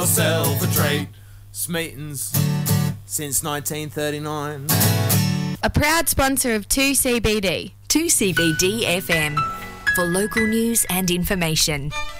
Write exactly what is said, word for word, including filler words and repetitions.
yourself a treat. Smeaton's since nineteen thirty-nine. A proud sponsor of two C B D. two C B D F M. For local news and information.